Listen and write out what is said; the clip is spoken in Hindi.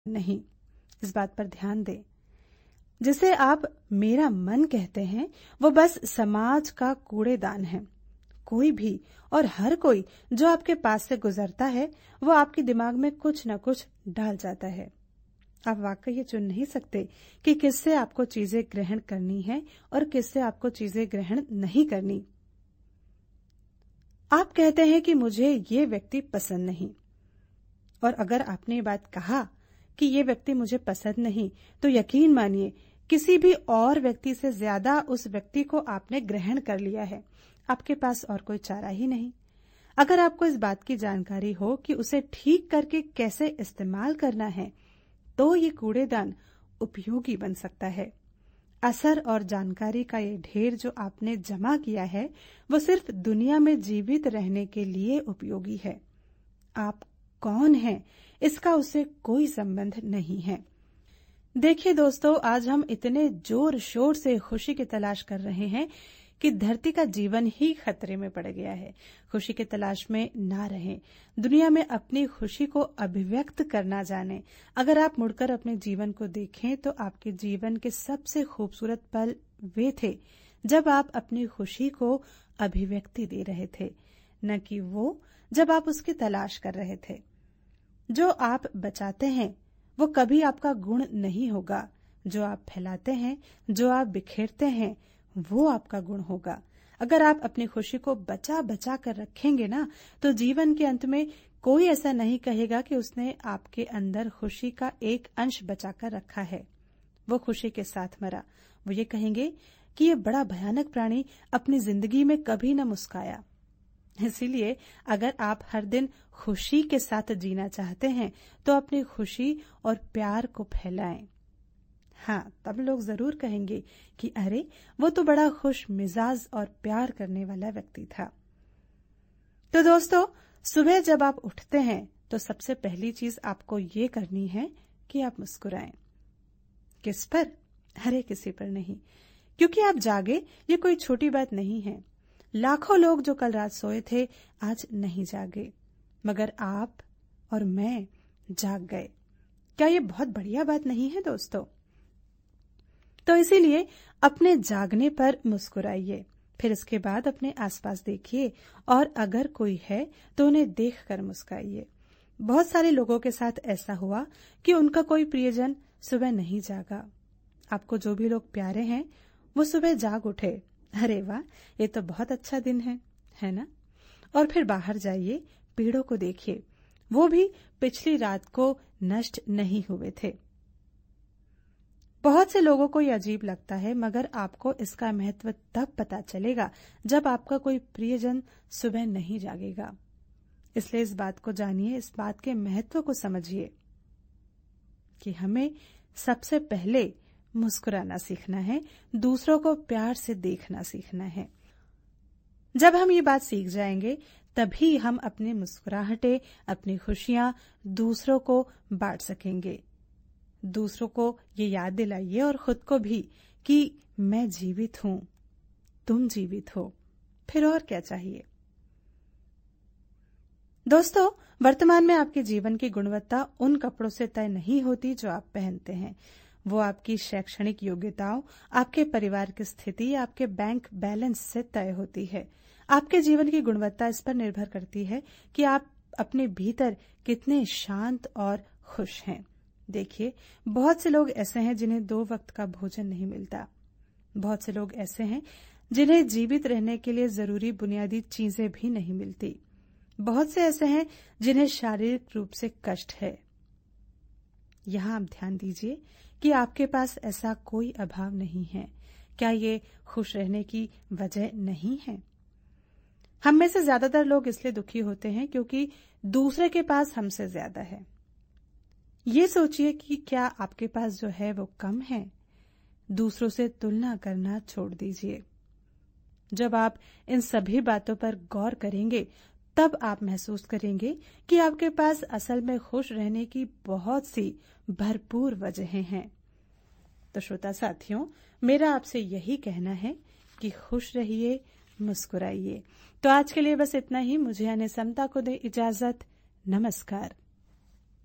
नहीं। इस बात पर ध्यान दें। जिसे आप मेरा मन कहते हैं वो बस समाज का कूड़ेदान है। कोई भी और हर कोई जो आपके पास से गुजरता है वो आपके दिमाग में कुछ न कुछ डाल जाता है। आप वाकई ये चुन नहीं सकते कि किससे आपको चीजें ग्रहण करनी है और किससे आपको चीजें ग्रहण नहीं करनी। आप कहते हैं कि मुझे ये व्यक्ति पसंद नहीं, और अगर आपने ये बात कहा कि ये व्यक्ति मुझे पसंद नहीं, तो यकीन मानिए किसी भी और व्यक्ति से ज्यादा उस व्यक्ति को आपने ग्रहण कर लिया है। आपके पास और कोई चारा ही नहीं। अगर आपको इस बात की जानकारी हो कि उसे ठीक करके कैसे इस्तेमाल करना है, तो ये कूड़ेदान उपयोगी बन सकता है। असर और जानकारी का ये ढेर जो आपने जमा किया है वो सिर्फ दुनिया में जीवित रहने के लिए उपयोगी है। आप कौन हैं इसका उससे कोई संबंध नहीं है। देखिए दोस्तों, आज हम इतने जोर शोर से खुशी की तलाश कर रहे हैं कि धरती का जीवन ही खतरे में पड़ गया है। खुशी की तलाश में ना रहें। दुनिया में अपनी खुशी को अभिव्यक्त करना जानें। अगर आप मुड़कर अपने जीवन को देखें तो आपके जीवन के सबसे खूबसूरत पल वे थे जब आप अपनी खुशी को अभिव्यक्ति दे रहे थे, न कि वो जब आप उसकी तलाश कर रहे थे। जो आप बचाते हैं वो कभी आपका गुण नहीं होगा। जो आप फैलाते हैं, जो आप बिखेरते हैं, वो आपका गुण होगा। अगर आप अपनी खुशी को बचा बचा कर रखेंगे ना, तो जीवन के अंत में कोई ऐसा नहीं कहेगा कि उसने आपके अंदर खुशी का एक अंश बचा कर रखा है। वो खुशी के साथ मरा। वो ये कहेंगे कि ये बड़ा भयानक प्राणी अपनी जिंदगी में कभी न मुस्काया। इसीलिए अगर आप हर दिन खुशी के साथ जीना चाहते हैं तो अपनी खुशी और प्यार को फैलाएं। हाँ, तब लोग जरूर कहेंगे कि अरे वो तो बड़ा खुश मिजाज और प्यार करने वाला व्यक्ति था। तो दोस्तों, सुबह जब आप उठते हैं तो सबसे पहली चीज आपको ये करनी है कि आप मुस्कुराएं। किस पर? अरे किसी पर नहीं, क्योंकि आप जागे ये कोई छोटी बात नहीं है। लाखों लोग जो कल रात सोए थे आज नहीं जागे, मगर आप और मैं जाग गए। क्या ये बहुत बढ़िया बात नहीं है दोस्तों? तो इसीलिए अपने जागने पर मुस्कुराइए। फिर इसके बाद अपने आसपास देखिए और अगर कोई है तो उन्हें देखकर मुस्कुराइए। बहुत सारे लोगों के साथ ऐसा हुआ कि उनका कोई प्रियजन सुबह नहीं जागा। आपको जो भी लोग प्यारे हैं वो सुबह जाग उठे। अरे वाह, ये तो बहुत अच्छा दिन है ना? और फिर बाहर जाइए, पेड़ों को देखिए, वो भी पिछली रात को नष्ट नहीं हुए थे। बहुत से लोगों को ये अजीब लगता है, मगर आपको इसका महत्व तब पता चलेगा जब आपका कोई प्रियजन सुबह नहीं जागेगा। इसलिए इस बात को जानिए, इस बात के महत्व को समझिए कि हमें सबसे पहले मुस्कुराना सीखना है, दूसरों को प्यार से देखना सीखना है। जब हम ये बात सीख जाएंगे तभी हम अपनी मुस्कुराहटें, अपनी खुशियां दूसरों को बांट सकेंगे। दूसरों को ये याद दिलाइए और खुद को भी कि मैं जीवित हूं, तुम जीवित हो। फिर और क्या चाहिए? दोस्तों, वर्तमान में आपके जीवन की गुणवत्ता उन कपड़ों से तय नहीं होती जो आप पहनते हैं। वो आपकी शैक्षणिक योग्यताओं, आपके परिवार की स्थिति, आपके बैंक बैलेंस से तय होती है। आपके जीवन की गुणवत्ता इस पर निर्भर करती है कि आप अपने भीतर कितने शांत और खुश हैं। देखिए, बहुत से लोग ऐसे हैं जिन्हें 2 वक्त का भोजन नहीं मिलता। बहुत से लोग ऐसे हैं जिन्हें जीवित रहने के लिए जरूरी बुनियादी चीजें भी नहीं मिलती। बहुत से ऐसे हैं जिन्हें शारीरिक रूप से कष्ट है। यहाँ आप ध्यान दीजिए कि आपके पास ऐसा कोई अभाव नहीं है। क्या ये खुश रहने की वजह नहीं है? हम में से ज्यादातर लोग इसलिए दुखी होते हैं क्योंकि दूसरे के पास हमसे ज्यादा है। ये सोचिए कि क्या आपके पास जो है वो कम है? दूसरों से तुलना करना छोड़ दीजिए। जब आप इन सभी बातों पर गौर करेंगे तब आप महसूस करेंगे कि आपके पास असल में खुश रहने की बहुत सी भरपूर वजहें हैं। तो श्रोता साथियों, मेरा आपसे यही कहना है कि खुश रहिए, मुस्कुराइए। तो आज के लिए बस इतना ही। मुझे यानी समता को दे इजाजत। नमस्कार।